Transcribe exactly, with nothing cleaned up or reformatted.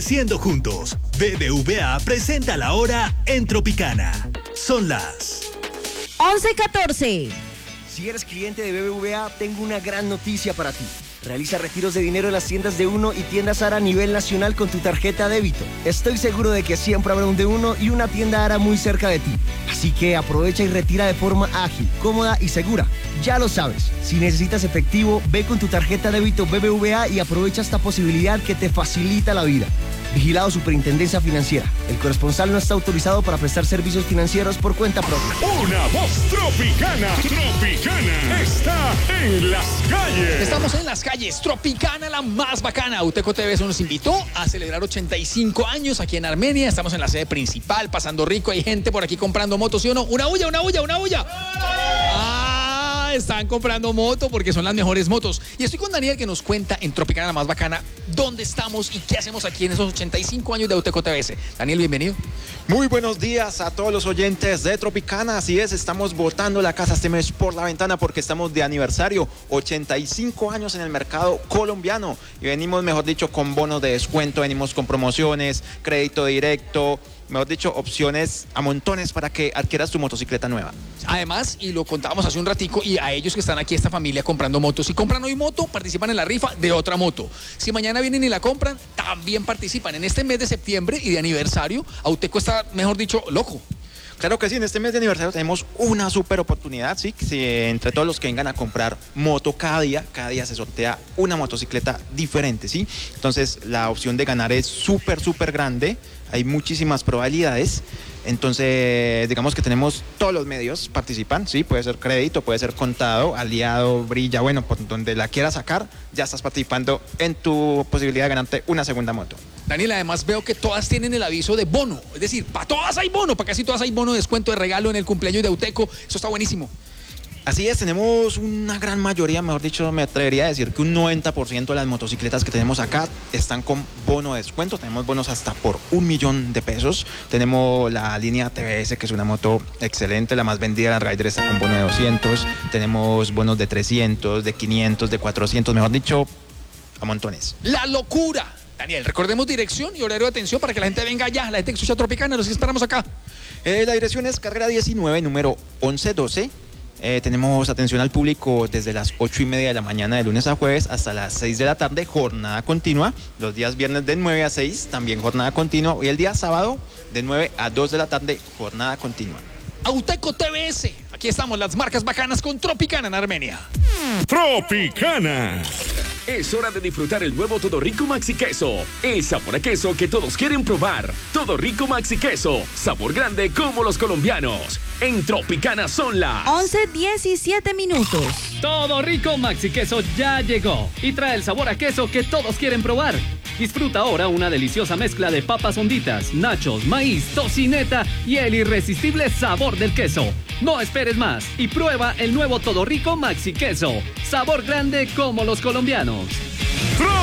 Siendo juntos, B B V A presenta la hora en Tropicana. Son las once catorce. Si eres cliente de B B V A, tengo una gran noticia para ti. Realiza retiros de dinero en las tiendas de Uno y tiendas Ara a nivel nacional con tu tarjeta débito. Estoy seguro de que siempre habrá un de Uno y una tienda Ara muy cerca de ti. Así que aprovecha y retira de forma ágil, cómoda y segura. Ya lo sabes, si necesitas efectivo, ve con tu tarjeta débito B B V A y aprovecha esta posibilidad que te facilita la vida. Vigilado Superintendencia Financiera. El corresponsal no está autorizado para prestar servicios financieros por cuenta propia. Una voz tropicana. Tropicana está en las calles. Estamos en las calles. Tropicana, la más bacana. Uteco T V nos invitó a celebrar ochenta y cinco años aquí en Armenia. Estamos en la sede principal, pasando rico. Hay gente por aquí comprando motos, ¿sí o no? ¡Una bulla, una bulla, una bulla! ¡Ah! Están comprando moto porque son las mejores motos. Y estoy con Daniel, que nos cuenta en Tropicana, la más bacana, dónde estamos y qué hacemos aquí en esos ochenta y cinco años de Uteco T V. Daniel, bienvenido. Muy buenos días a todos los oyentes de Tropicana. Así es, estamos botando la casa este mes por la ventana porque estamos de aniversario. ochenta y cinco años en el mercado colombiano. Y venimos, mejor dicho, con bonos de descuento, venimos con promociones, crédito directo, mejor dicho, opciones a montones para que adquieras tu motocicleta nueva. Además, y lo contábamos hace un ratico, y a ellos que están aquí, esta familia comprando motos, si compran hoy moto, participan en la rifa de otra moto. Si mañana vienen y la compran, también participan. En este mes de septiembre y de aniversario, Auteco está, mejor dicho, loco. Claro que sí, en este mes de aniversario tenemos una super oportunidad, ¿sí? Si entre todos los que vengan a comprar moto cada día, cada día se sortea una motocicleta diferente, ¿sí? Entonces, la opción de ganar es súper, súper grande, hay muchísimas probabilidades. Entonces, digamos que tenemos todos los medios participan, ¿sí? Puede ser crédito, puede ser contado, aliado, brilla, bueno, por donde la quieras sacar, ya estás participando en tu posibilidad de ganarte una segunda moto. Daniel, además veo que todas tienen el aviso de bono, es decir, para todas hay bono, para casi todas hay bono de descuento de regalo en el cumpleaños de Auteco, eso está buenísimo. Así es, tenemos una gran mayoría, mejor dicho, me atrevería a decir que un noventa por ciento de las motocicletas que tenemos acá están con bono de descuento. Tenemos bonos hasta por un millón de pesos. Tenemos la línea T V S, que es una moto excelente, la más vendida, la Rider está con bono de doscientos. Tenemos bonos de trescientos, de quinientos, de cuatrocientos, mejor dicho, a montones. ¡La locura! Daniel, recordemos dirección y horario de atención para que la gente venga allá, la gente que escucha Tropicana, los que esperamos acá. Eh, la dirección es carrera diecinueve, número once doce. Eh, tenemos atención al público desde las ocho y media de la mañana de lunes a jueves hasta las seis de la tarde, jornada continua. Los días viernes de nueve a seis, también jornada continua. Y el día sábado de nueve a dos de la tarde, jornada continua. Auteco T V S, aquí estamos, las marcas bacanas con Tropicana en Armenia. Tropicana. Es hora de disfrutar el nuevo Todo Rico Maxi Queso. El sabor a queso que todos quieren probar. Todo Rico Maxi Queso. Sabor grande como los colombianos. En Tropicana son las once diecisiete minutos. Todo Rico Maxi Queso ya llegó y trae el sabor a queso que todos quieren probar. Disfruta ahora una deliciosa mezcla de papas honditas, nachos, maíz, tocineta y el irresistible sabor del queso. No esperes más y prueba el nuevo Todo Rico Maxi Queso. Sabor grande como los colombianos.